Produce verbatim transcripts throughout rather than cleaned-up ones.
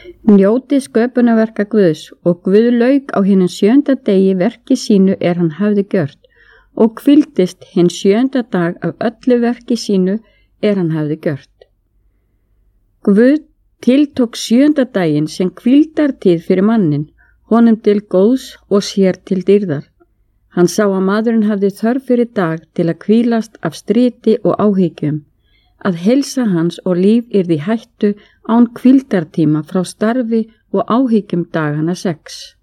Njótið sköpunarverka Guðs og Guð lauk á hinum sjönda degi verki sínu er hann hafði gjört og hvíldist hinn sjönda dag af öllu verki sínu er hann hafði gjört. Guð tiltók sjönda daginn sem hvíldartíð fyrir mannin, honum til góðs og sér til dýrðar. Hann sá að maðurinn hafði þörf fyrir dag til að hvílast af striti og áhyggjum, að heilsa hans og líf yrði í hættu án hvíldartíma frá starfi og áhyggjum dagana sex.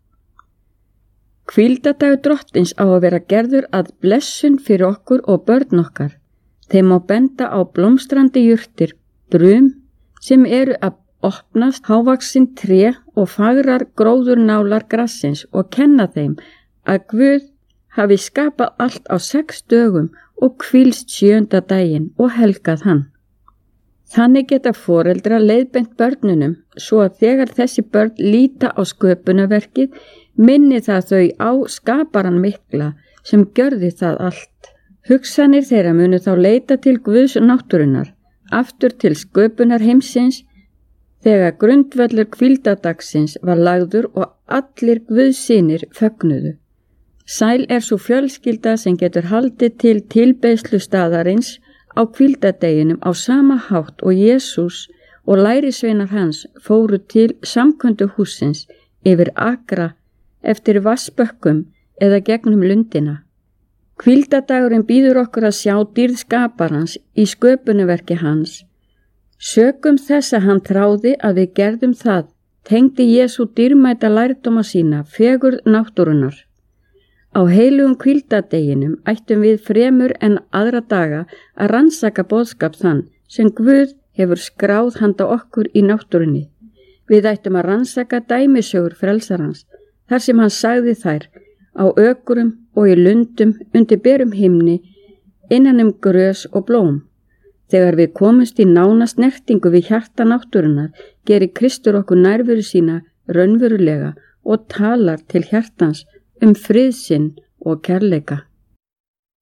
Hvíldadagur drottins á að vera gerður að blessun fyrir okkur og börn okkar. Þeim má benda á blómstrandi jurtir, brum sem eru að opnast, hávaksin tré og fagrar gróðurnálar grassins og kenna þeim að Guð hafi skapað allt á sex dögum og hvílst sjönda daginn og helgað hann. Þannig geta foreldrar leiðbent börnunum svo að þegar þessi börn líta á sköpunarverkið minni það þau á skaparan mikla sem gjörði það allt. Hugsanir þeirra munu þá leita til Guðs náttúrunnar, aftur til sköpunar heimsins, þegar grundvöllur hvíldadagsins var lagður og allir Guðssynir fögnuðu. Sæl er svo fjölskylda sem getur haldið til tilbeiðslu staðarins á hvíldadeginum á sama hátt og Jesús og lærisveinar hans fóru til samköndu hússins yfir akra eftir vassbökkum eða gegnum lundina. Hvíldadagurinn býður okkur að sjá dýrð skaparans í sköpunarverki hans. Sökum þess að hann þráði að við gerðum það, tengdi Jesú dýrmæta lærdóma sína fegurð náttúrunnar. Á heilugum hvíldadeginum ættum við fremur en aðra daga að rannsaka boðskap þann sem Guð hefur skráð handa okkur í náttúrunni. Við ættum að rannsaka dæmisögur frelsarans, þar sem hann sagði þær, á ökrum og í lundum undir berum himni, innan um grös og blóm. Þegar við komumst í nána snertingu við hjarta náttúrunnar, gerir Kristur okkur nærveru sína raunverulega og talar til hjartans um frið sinn og kærleika.